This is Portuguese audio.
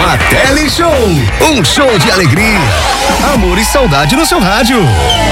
Fratelli Show, um show de alegria, amor e saudade no seu rádio.